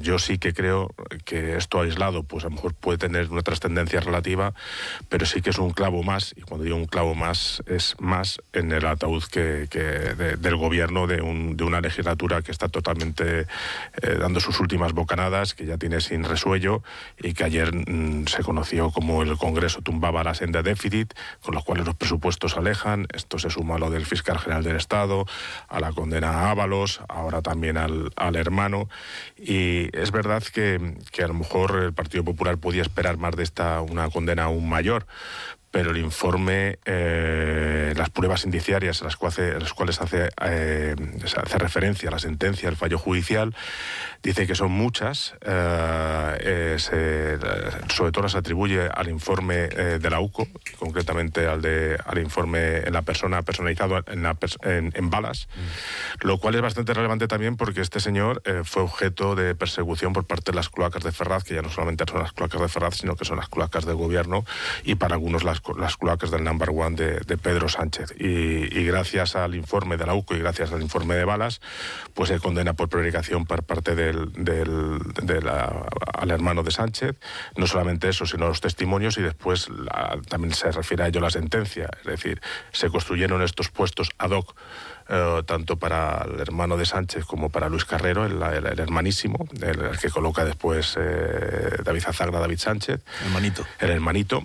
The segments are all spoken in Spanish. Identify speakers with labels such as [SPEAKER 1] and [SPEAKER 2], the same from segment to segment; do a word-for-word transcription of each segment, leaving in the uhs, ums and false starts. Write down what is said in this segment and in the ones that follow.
[SPEAKER 1] yo sí que creo que esto aislado, pues a lo mejor puede tener una trascendencia relativa, pero sí que es un clavo más, y cuando digo un clavo más, es más en el ataúd que, que de, del gobierno de, un, de una legislatura que está totalmente eh, dando sus últimas bocanadas, que ya tiene sin resuello, y que ayer mmm, se conoció como el Congreso tumbaba la senda de déficit, con los cuales los presupuestos se alejan. Esto se suma a lo del fiscal general del Estado, a la condena a Ábalos, ahora también al, al hermano, y es verdad que, que a lo mejor el Partido Popular podía esperar más de esta, una condena aún mayor, pero el informe, eh, las pruebas indiciarias a las cuales hace, las cuales hace, eh, hace referencia a la sentencia, el fallo judicial, dice que son muchas, eh, eh, se, sobre todo las atribuye al informe eh, de la U C O, concretamente al, de, al informe en la persona personalizado en, la, en, en balas, mm. lo cual es bastante relevante también porque este señor eh, fue objeto de persecución por parte de las cloacas de Ferraz, que ya no solamente son las cloacas de Ferraz, sino que son las cloacas del gobierno y para algunos las las cloacas del number one de, de Pedro Sánchez. Y, y gracias al informe de la U C O y gracias al informe de balas, pues se condena por prevaricación por parte del, del, de la, al hermano de Sánchez. No solamente eso, sino los testimonios, y después la, también se refiere a ello la sentencia. Es decir, se construyeron estos puestos ad hoc, Uh, tanto para el hermano de Sánchez como para Luis Carrero, el, el, el hermanísimo, el, el que coloca después eh, David Azagra, David Sánchez.
[SPEAKER 2] El hermanito.
[SPEAKER 1] El hermanito.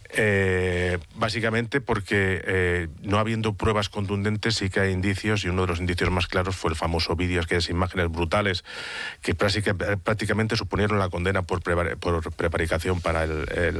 [SPEAKER 1] Eh, básicamente porque eh, no habiendo pruebas contundentes sí que hay indicios, y uno de los indicios más claros fue el famoso vídeo, aquellas imágenes brutales que prácticamente suponieron la condena por, prevar, por prevaricación para el, el,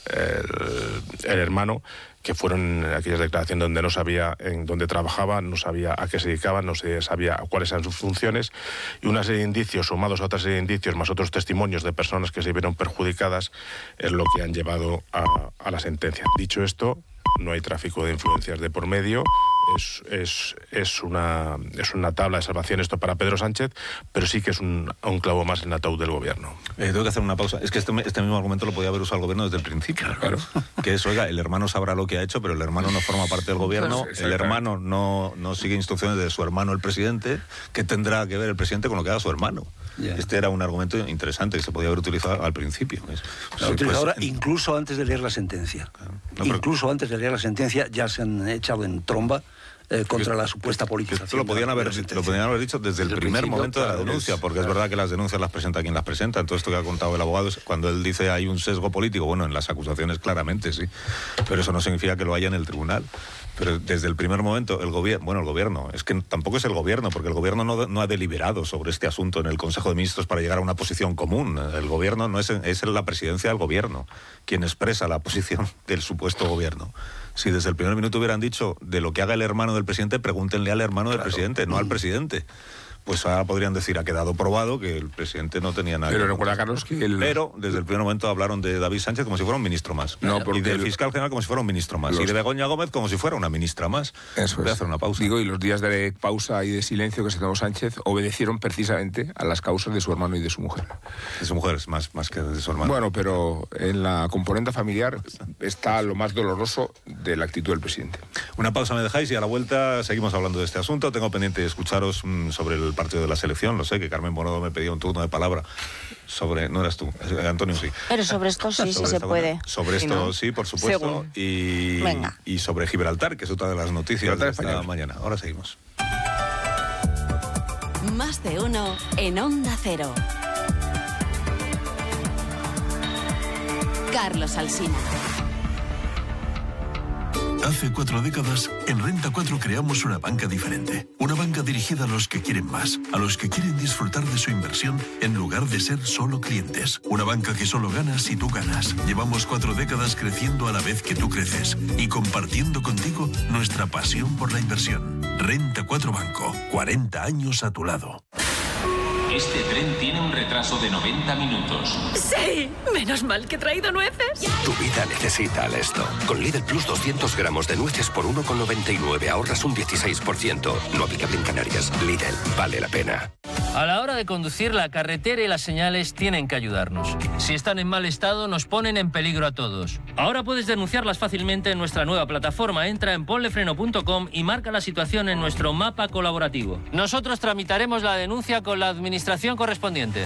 [SPEAKER 1] el, el hermano, que fueron aquellas declaraciones donde no sabía en dónde trabajaba, no sabía a qué se dedicaba, no se sabía cuáles eran sus funciones, y una serie de indicios sumados a otra serie de indicios más otros testimonios de personas que se vieron perjudicadas es lo que han llevado a, a la sentencia. Dicho esto, no hay tráfico de influencias de por medio. Es, es, es, una, es una tabla de salvación esto para Pedro Sánchez, pero sí que es un, un clavo más en el ataúd del gobierno.
[SPEAKER 2] Eh, tengo que hacer una pausa. Es que este, este mismo argumento lo podía haber usado el gobierno desde el principio.
[SPEAKER 1] Claro.
[SPEAKER 2] Que es, oiga, el hermano sabrá lo que ha hecho, pero el hermano no forma parte del gobierno.
[SPEAKER 1] Pues,
[SPEAKER 2] el hermano no, no sigue instrucciones de su hermano, el presidente. ¿Qué tendrá que ver el presidente con lo que haga su hermano? Yeah. Este era un argumento interesante que se podía haber utilizado al principio. Es,
[SPEAKER 3] sí,
[SPEAKER 2] pues,
[SPEAKER 3] pues, ahora, incluso antes de leer la sentencia. Claro. No, pero, incluso antes de leer la sentencia ya se han echado en tromba Eh, contra la supuesta politización.
[SPEAKER 2] Esto lo podían haber, lo podían haber dicho desde, desde el primer momento de la denuncia, es, porque es verdad que las denuncias las presenta quien las presenta. Todo esto que ha contado el abogado, cuando él dice hay un sesgo político, bueno, en las acusaciones claramente sí, pero eso no significa que lo haya en el tribunal. Pero desde el primer momento, el gobierno, bueno, el gobierno, es que tampoco es el gobierno, porque el gobierno no, no ha deliberado sobre este asunto en el Consejo de Ministros para llegar a una posición común. El gobierno no es, es la presidencia del gobierno quien expresa la posición del supuesto gobierno. Si desde el primer minuto hubieran dicho de lo que haga el hermano del presidente, pregúntenle al hermano del claro. presidente, no al presidente. Pues ahora podrían decir, ha quedado probado que el presidente no tenía nada.
[SPEAKER 4] Pero recuerda, Carlos, que el...
[SPEAKER 2] Pero desde el primer momento hablaron de David Sánchez como si fuera un ministro más. No, y del el... fiscal general como si fuera un ministro más. Los... Y de Begoña Gómez como si fuera una ministra más.
[SPEAKER 4] Eso
[SPEAKER 2] Voy
[SPEAKER 4] es.
[SPEAKER 2] a hacer una pausa.
[SPEAKER 4] Digo, y los días de pausa y de silencio que se tomó Sánchez obedecieron precisamente a las causas de su hermano y de su mujer.
[SPEAKER 2] De su mujer, más, más que de su hermano.
[SPEAKER 4] Bueno, pero en la componente familiar está lo más doloroso de la actitud del presidente.
[SPEAKER 2] Una pausa me dejáis y a la vuelta seguimos hablando de este asunto. Tengo pendiente de escucharos mmm, sobre el partido de la selección. Lo sé, que Carmen Bonodo me pedía un turno de palabra sobre... No eras tú, Antonio sí.
[SPEAKER 5] Pero sobre esto sí, sí se puede.
[SPEAKER 2] Sobre esto no, sí, por supuesto. Y, y sobre Gibraltar, que es otra de las noticias de esta español. mañana. Ahora seguimos.
[SPEAKER 6] Más de uno en Onda Cero. Carlos Alsina.
[SPEAKER 7] Hace cuatro décadas, en Renta cuatro creamos una banca diferente. Una banca dirigida a los que quieren más, a los que quieren disfrutar de su inversión en lugar de ser solo clientes. Una banca que solo gana si tú ganas. Llevamos cuatro décadas creciendo a la vez que tú creces y compartiendo contigo nuestra pasión por la inversión. Renta cuatro Banco, cuarenta años a tu lado.
[SPEAKER 8] Este tren tiene un retraso de noventa minutos.
[SPEAKER 9] ¡Sí! Menos mal que he traído nueces.
[SPEAKER 10] Tu vida necesita Alesto. Con Lidl Plus doscientos gramos de nueces por uno con noventa y nueve ahorras un dieciséis por ciento. No aplicable en Canarias. Lidl, vale la pena.
[SPEAKER 11] A la hora de conducir, la carretera y las señales tienen que ayudarnos. Si están en mal estado, nos ponen en peligro a todos. Ahora puedes denunciarlas fácilmente en nuestra nueva plataforma. Entra en ponlefreno punto com y marca la situación en nuestro mapa colaborativo. Nosotros tramitaremos la denuncia con la administración correspondiente.